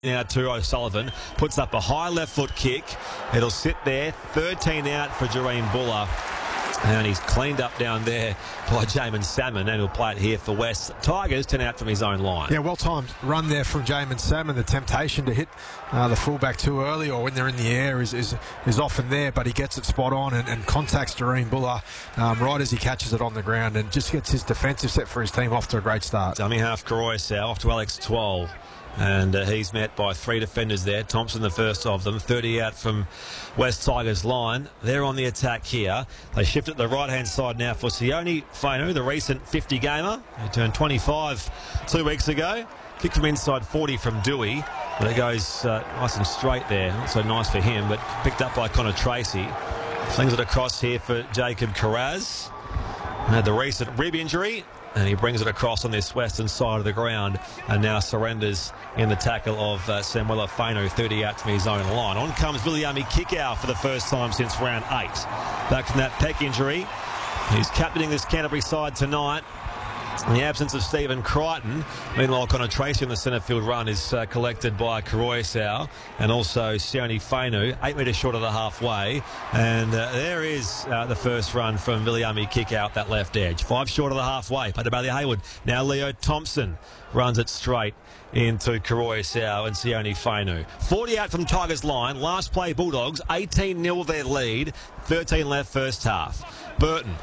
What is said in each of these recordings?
Now to O'Sullivan, puts up a high left foot kick. It'll sit there. 13 out for Jareen Buller. And he's cleaned up down there by Jamin Salmon, and he'll play it here for West Tigers, 10 out from his own line. Yeah, well-timed run there from Jamin Salmon. The temptation to hit the fullback too early or when they're in the air is often there, but he gets it spot on and contacts Jareen Buller right as he catches it on the ground and just gets his defensive set for his team off to a great start. Dummy half Karoyasau off to Alex Twal. And he's met by 3 defenders there. Thompson the first of them. 30 out from West Tigers line. They're on the attack here. They shift it to the right-hand side now for Sione Fainu, the recent 50-gamer. He turned 25 2 weeks ago. Kicked from inside 40 from Dewey. But it goes nice and straight there. Not so nice for him, but picked up by Connor Tracy. Flings it across here for Jacob Carraz. Had the recent rib injury. And he brings it across on this western side of the ground and now surrenders in the tackle of Samuela Fainu, 30 out from his own line. On comes Viliami Kikau for the first time since round 8. Back from that pec injury. He's captaining this Canterbury side tonight. In the absence of Stephen Crichton. Meanwhile, Connor Tracy on the centre field run is collected by Karoyasau and also Sione Fainu, 8 metres short of the halfway. And there is the first run from Viliami Kikau, that left edge. 5 short of the halfway. Played to Bailey Hayward. Now Leo Thompson runs it straight into Karoyasau and Sione Fainu. 40 out from Tigers line. Last play Bulldogs, 18-0 their lead. 13 left first half. Burton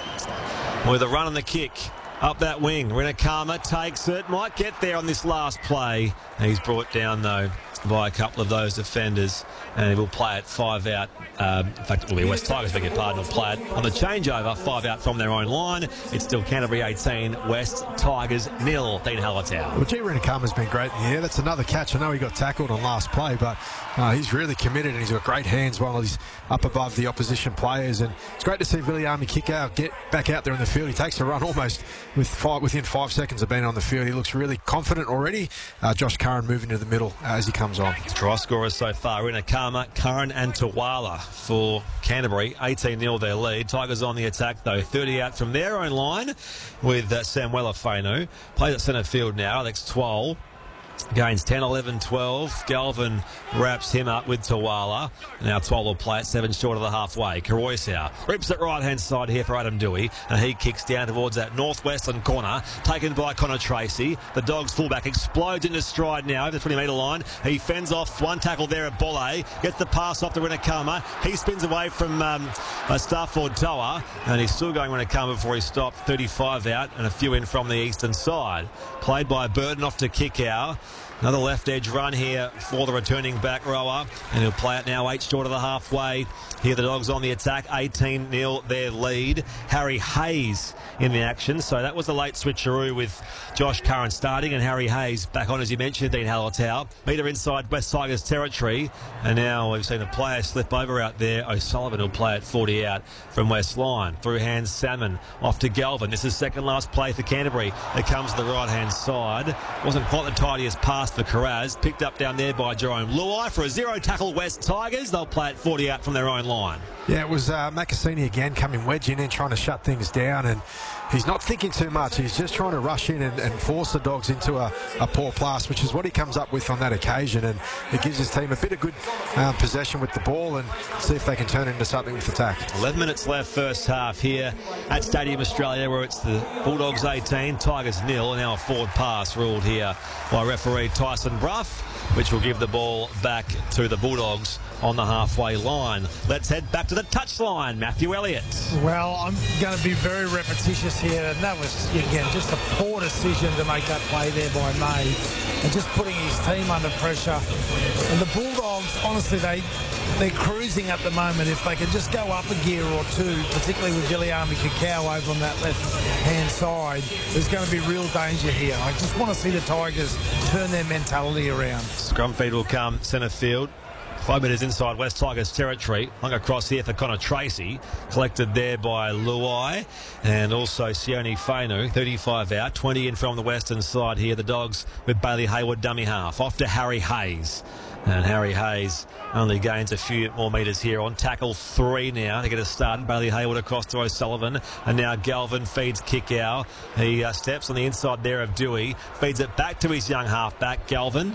with a run on the kick. Up that wing, Renakama takes it, might get there on this last play. He's brought down, though, by a couple of those defenders, and he will play it 5 out. In fact, it will be West Tigers, beg your pardon, will play it on the changeover, 5 out from their own line. It's still Canterbury 18, West Tigers 0. Dean Hallertau. Well, G. Renakama's been great in the air. That's another catch. I know he got tackled on last play, but he's really committed and he's got great hands while he's up above the opposition players. And it's great to see Viliami Kikau get back out there in the field. He takes a run almost within 5 seconds of being on the field. He looks really confident already. Josh Curran moving to the middle as he comes on. Try scorers so far, Renakama, Curran and Tawala for Canterbury. 18-0 their lead. Tigers on the attack, though. 30 out from their own line with Samuela Fainu. Plays at centre field now. Alex Twal gains 10, 11, 12. Galvin wraps him up with Tawala. Now Twal will play it 7 short of the halfway. Karoyasau rips it right-hand side here for Adam Dewey, and he kicks down towards that northwestern corner, taken by Connor Tracy. The Dogs fullback explodes into stride now over the 20-metre line. He fends off one tackle there at Bolle, gets the pass off to Renakama. He spins away from Starford Toa, and he's still going Renakama before he stopped. 35 out and a few in from the eastern side. Played by Burton off to Kikau. Another left edge run here for the returning back rower, and he'll play it now 8 short of the halfway. Here the Dogs on the attack, 18-0 their lead. Harry Hayes in the action, so that was the late switcheroo with Josh Curran starting and Harry Hayes back on, as you mentioned, Dean Hallertau. Meter inside West Tigers territory, and now we've seen a player slip over out there. O'Sullivan will play it 40 out from West line. Through hands Salmon, off to Galvin. This is second last play for Canterbury. It comes to the right-hand side. Wasn't quite the tidiest pass for Carraz. Picked up down there by Jerome Luai for a 0 tackle West Tigers. They'll play it 40 out from their own line. Yeah, it was Macassini again coming wedge in and trying to shut things down, and he's not thinking too much. He's just trying to rush in and force the Dogs into a poor pass, which is what he comes up with on that occasion, and it gives his team a bit of good possession with the ball and see if they can turn it into something with attack. 11 minutes left first half here at Stadium Australia, where it's the Bulldogs 18, Tigers 0, and now a forward pass ruled here by referee Tyson Brough, which will give the ball back to the Bulldogs on the halfway line. Let's head back to the touchline. Matthew Elliott. Well, I'm going to be very repetitious here, and that was, again, just a poor decision to make that play there by May and just putting his team under pressure. And the Bulldogs, honestly, they're cruising at the moment. If they can just go up a gear or two, particularly with Viliami Kikau over on that left-hand side, there's going to be real danger here. I just want to see the Tigers turn their mentality around. Scrum feed will come centre field. 5 metres inside West Tigers territory. Hung across here for Connor Tracy. Collected there by Luai and also Sione Fainu. 35 out, 20 in from the western side here. The Dogs with Bailey Hayward dummy half. Off to Harry Hayes. And Harry Hayes only gains a few more metres here on tackle 3 now to get us started. Bailey Hayward across to O'Sullivan, and now Galvin feeds Kikau. He steps on the inside there of Dewey, feeds it back to his young halfback Galvin.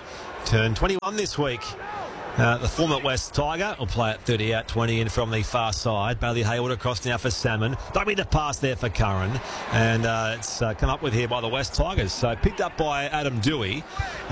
turned 21 this week. The former West Tiger will play at 30 out, 20 in from the far side. Bailey Hayward across now for Salmon. Don't mean to pass there for Curran. And it's come up with here by the West Tigers. So picked up by Adam Dewey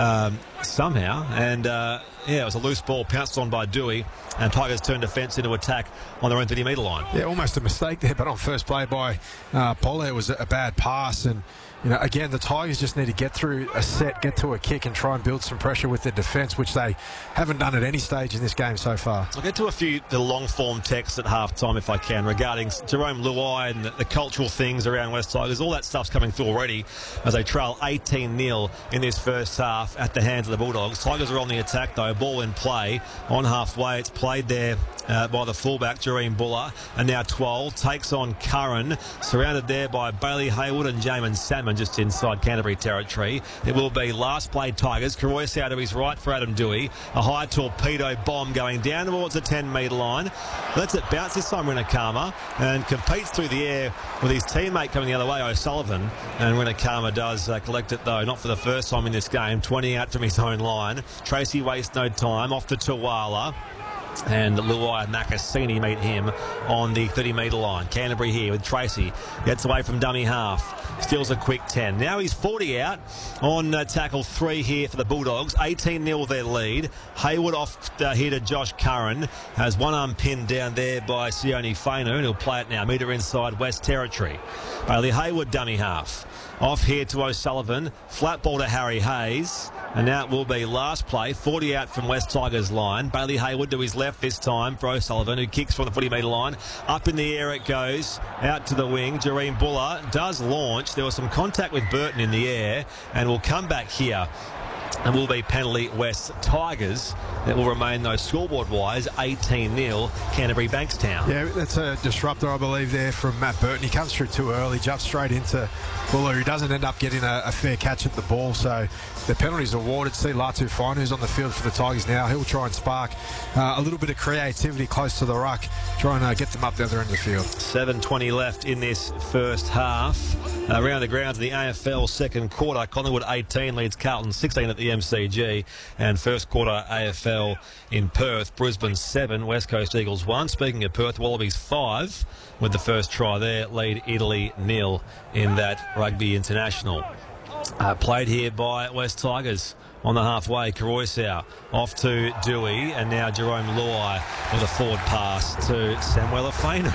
somehow. And it was a loose ball pounced on by Dewey. And Tigers turned defence into attack on their own 30-metre line. Yeah, almost a mistake there, but on first play by Pollard, it was a bad pass. And again, the Tigers just need to get through a set, get to a kick and try and build some pressure with their defence, which they haven't done at any stage in this game so far. I'll get to a few the long-form texts at half-time if I can regarding Jerome Luai and the cultural things around West Tigers. All that stuff's coming through already as they trail 18-0 in this first half at the hands of the Bulldogs. Tigers are on the attack, though. Ball in play on halfway. It's played there by the fullback, Jareen Buller. And now 12 takes on Curran, surrounded there by Bailey Hayward and Jamin Salmon just inside Canterbury territory. It will be last play Tigers. Karois out to his right for Adam Dewey. A high torpedo bomb going down towards the 10-metre line. Lets it bounce this time, Winakama, and competes through the air with his teammate coming the other way, O'Sullivan. And Winakama does collect it, though, not for the first time in this game. 20 out from his own line. Tracy wastes no time. Off to Tuwala. And Luai and Nakasini meet him on the 30-metre line. Canterbury here with Tracy. Gets away from dummy half. Steals a quick 10. Now he's 40 out on tackle 3 here for the Bulldogs. 18-0 their lead. Hayward off here to Josh Curran. Has one arm pinned down there by Sione Fainu, and he'll play it now. Metre inside West Territory. Bailey Hayward dummy half. Off here to O'Sullivan. Flat ball to Harry Hayes. And now it will be last play. 40 out from West Tigers line. Bailey Hayward to his left this time for O'Sullivan, who kicks from the 40-metre line. Up in the air it goes. Out to the wing. Jareen Buller does launch. There was some contact with Burton in the air. And will come back here. And will be penalty West Tigers. It will remain, though, scoreboard-wise, 18-0 Canterbury Bankstown. Yeah, that's a disruptor, I believe, there from Matt Burton. He comes through too early, jumps straight into Buller, who doesn't end up getting a fair catch at the ball. So the penalty's awarded. See Latu Fine, who's on the field for the Tigers now. He'll try and spark a little bit of creativity close to the ruck, try and get them up the other end of the field. 7:20 left in this first half. Around the grounds of the AFL second quarter, Collingwood 18 leads Carlton 16 at the MCG, and first quarter AFL in Perth, Brisbane 7, West Coast Eagles 1. Speaking of Perth, Wallabies 5 with the first try there, lead Italy 0 in that rugby international. Played here by West Tigers on the halfway. Karoisau off to Dewey, and now Jerome Luai with a forward pass to Samuel Fainu.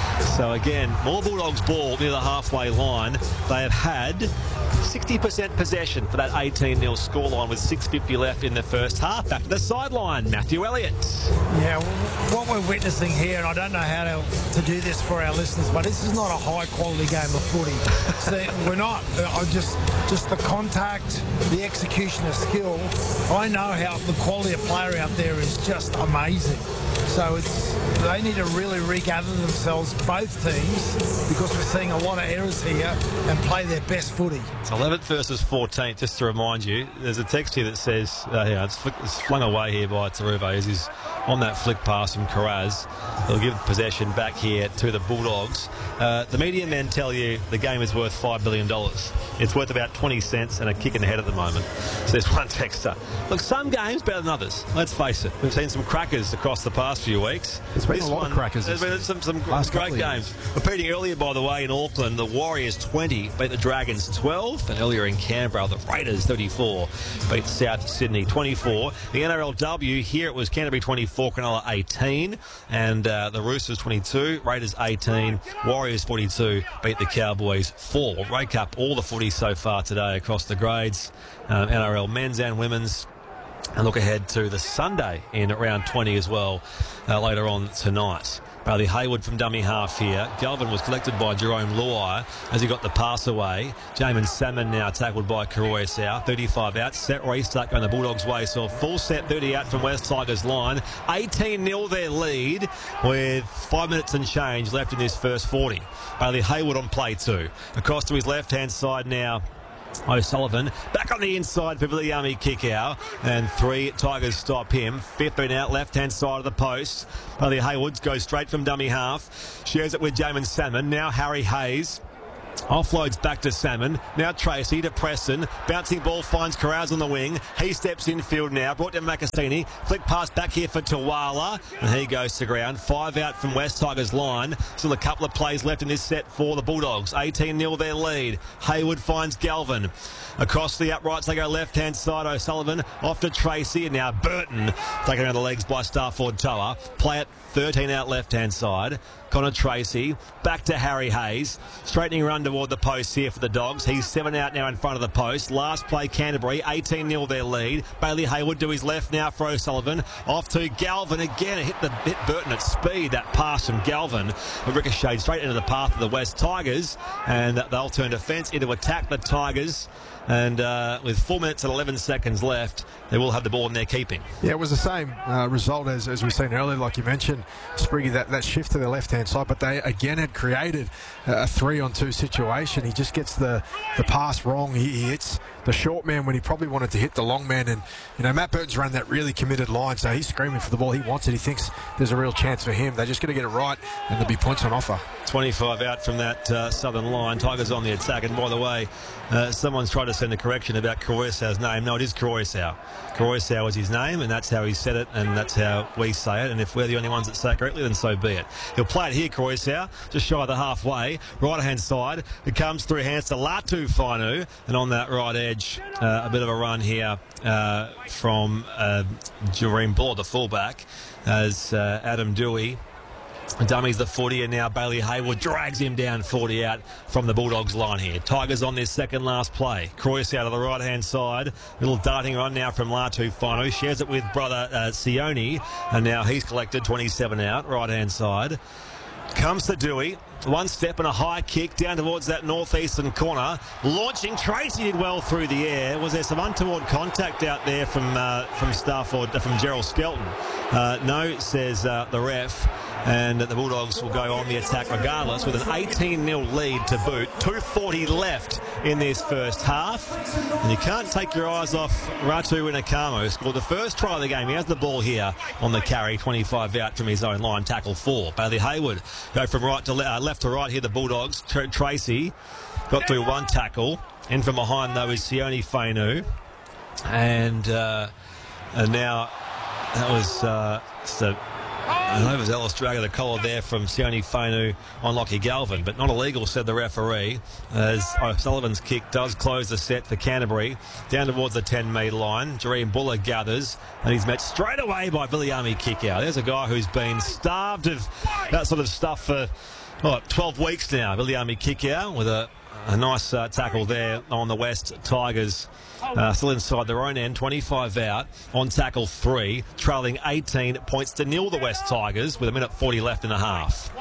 So again, more Bulldogs ball near the halfway line. They have had 60% possession for that 18-0 scoreline with 6:50 left in the first half. Back to the sideline, Matthew Elliott. Yeah, what we're witnessing here, and I don't know how to do this for our listeners, but this is not a high-quality game of footy. See, we're not. Just the contact, the execution of skill. I know how the quality of player out there is just amazing. So they need to really regather themselves, both teams, because we're seeing a lot of errors here, and play their best footy. It's 11th versus 14th, just to remind you. There's a text here that says, it's flung away here by Taruva as he's on that flick pass from Karaz. They'll give possession back here to the Bulldogs. The media men tell you the game is worth $5 billion. It's worth about 20 cents and a kick in the head at the moment. So there's one texter. Look, some games better than others. Let's face it. We've seen some crackers across the past few weeks. There's been a lot of crackers. There's been some great games. Repeating earlier, by the way, in Auckland, the Warriors 20 beat the Dragons 12. And earlier in Canberra, the Raiders 34 beat South Sydney 24. The NRLW, here it was Canterbury 24, Cronulla 18. And the Roosters 22, Raiders 18, Warriors 42 beat the Cowboys 4. We'll rake up all the footy so far today across the grades, NRL men's and women's. And look ahead to the Sunday in round 20 as well later on tonight. Bailey Hayward from dummy half here. Galvin was collected by Jerome Luai as he got the pass away. Jamin Salmon now tackled by Karoisau. 35 out. Set restart going the Bulldogs' way. So a full set 30 out from West Tigers line. 18-0 their lead with 5 minutes and change left in this first 40. Bailey Hayward on play 2. Across to his left-hand side now. O'Sullivan back on the inside for Viliami kick out, and 3 Tigers stop him. 15 out, left hand side of the post. Bailey Hayward goes straight from dummy half, shares it with Jamin Salmon. Now Harry Hayes Offloads back to Salmon. Now Tracy to Preston. Bouncing ball finds Corrals on the wing. He steps infield now. Brought down Macassini. Flick pass back here for Tawala. And he goes to ground. 5 out from West Tigers line. Still a couple of plays left in this set for the Bulldogs. 18-0 their lead. Hayward finds Galvin. Across the uprights they go left-hand side. O'Sullivan off to Tracy. And now Burton taken around the legs by Starford Toa. Play it 13 out left-hand side. Connor Tracy back to Harry Hayes. Straightening run toward the post here for the Dogs. He's 7 out now in front of the post. Last play Canterbury. 18-0 their lead. Bailey Hayward to his left now for O'Sullivan. Off to Galvin again. It hit Burton at speed. That pass from Galvin. A ricochet straight into the path of the West Tigers. And they'll turn defence into attack the Tigers. And with 4 minutes and 11 seconds left, they will have the ball in their keeping. Yeah, it was the same result as we've seen earlier, like you mentioned, Spriggy, that shift to the left-hand side, but they again had created a 3-on-2 situation. He just gets the pass wrong. He hits the short man when he probably wanted to hit the long man, and Matt Burton's run that really committed line, so he's screaming for the ball. He wants it. He thinks there's a real chance for him. They're just going to get it right, and there'll be points on offer. 25 out from that southern line. Tigers on the attack, and by the way, someone's tried to send a correction about Koroisau's name. No, it is Koroisau. Koroisau is his name, and that's how he said it, and that's how we say it. And if we're the only ones that say it correctly, then so be it. He'll play it here, Koroisau, just shy of the halfway. Right-hand side, it comes through hands to Latu Fainu, and on that right edge, a bit of a run here from Jareen Buller, the fullback, as Adam Dewey dummies the 40, and now Bailey Hayward drags him down 40 out from the Bulldogs line here. Tigers on their second last play. Croyce out of the right-hand side. Little darting run now from Latu Fainu. Shares it with brother Sione, and now he's collected 27 out, right-hand side. Comes to Dewey. One step and a high kick down towards that northeastern corner. Launching, Tracy did well through the air. Was there some untoward contact out there from Gerald Skelton? No, says the ref. And the Bulldogs will go on the attack regardless with an 18-0 lead to boot. 2:40 left in this first half. And you can't take your eyes off Ratu Inakamo, who scored the first try of the game. He has the ball here on the carry, 25 out from his own line, tackle 4. Bailey Hayward go from right to left to right here, the Bulldogs. Tracy got through one tackle. In from behind, though, is Sione Fainu. And now that was... an overzealous drag of the collar there from Sione Fainu on Lockie Galvin, but not illegal, said the referee, as O'Sullivan's kick does close the set for Canterbury. Down towards the 10-metre line, Jareen Buller gathers, and he's met straight away by Viliami Kikau. There's a guy who's been starved of that sort of stuff for 12 weeks now. Viliami Kikau with a nice tackle there on the West Tigers. Still inside their own end, 25 out on tackle 3, trailing 18 points to nil the West Tigers with a minute 40 left in the half.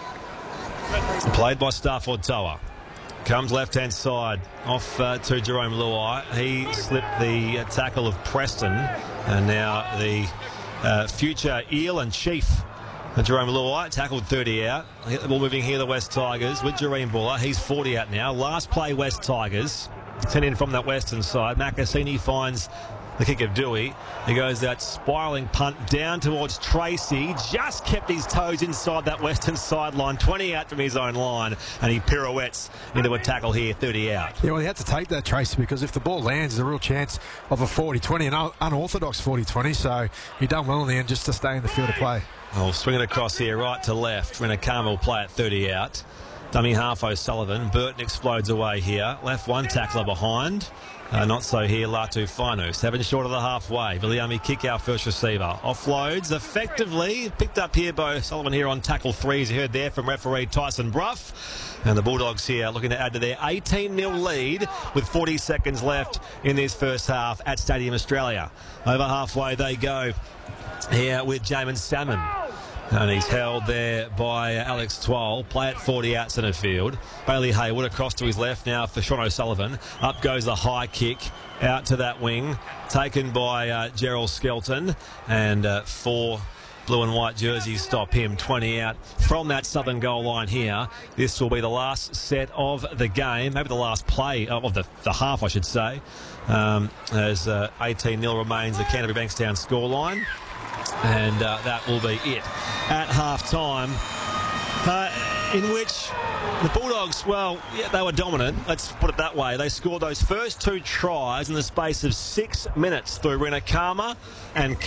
Played by Starford Toa. Comes left-hand side off to Jerome Luai. He slipped the tackle of Preston, and now the future Eel and Chief Jerome Luai tackled 30 out. The ball moving here, the West Tigers with Jareen Buller. He's 40 out now. Last play, West Tigers. 10 in from that western side. Macassini finds the kick of Dewey. He goes that spiralling punt down towards Tracy. Just kept his toes inside that western sideline. 20 out from his own line, and he pirouettes into a tackle here, 30 out. Yeah, well, he had to take that, Tracy, because if the ball lands, there's a real chance of a 40-20, an unorthodox 40-20. So he done well in the end just to stay in the field of play. I'll swing it across here, right to left. Renakama will play at 30 out. Dummy half O'Sullivan. Burton explodes away here. Left one tackler behind. Not so here, Latu Fainu. 7 short of the halfway. Viliami Kikau, first receiver. Offloads effectively. Picked up here by O'Sullivan here on tackle 3, as you heard there from referee Tyson Bruff. And the Bulldogs here looking to add to their 18-0 lead with 40 seconds left in this first half at Stadium Australia. Over halfway they go here with Jamin Salmon. And he's held there by Alex Twal. Play at 40 out centre field. Bailey Hayward across to his left now for Sean O'Sullivan. Up goes the high kick out to that wing. Taken by Gerald Skelton. And 4 blue and white jerseys stop him. 20 out from that southern goal line here. This will be the last set of the game. Maybe the last play of the half, I should say. As 18-0 remains the Canterbury Bankstown scoreline. And that will be it at half-time, in which The Bulldogs, well, yeah, they were dominant. Let's put it that way. They scored those first 2 tries in the space of 6 minutes through Renakama and